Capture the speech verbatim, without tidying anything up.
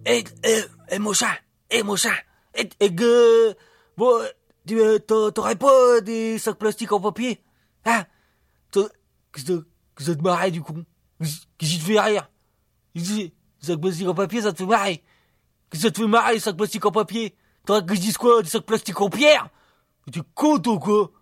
Eh, eh, eh, mon chat, eh, mon chat, eh, eh, que... Bon, tu euh, t'a- t'aurais pas des sacs plastiques en papier? Hein? T'as- Que ça que ça te marrait, du coup? Que j'y te fais rire? Je dis, les sacs plastiques en papier, ça te fait marrer? Que ça te fait marrer, les sacs plastiques en papier? T'aurais que je dise quoi? Des sacs plastiques en pierre? Mais t'es con, toi, quoi?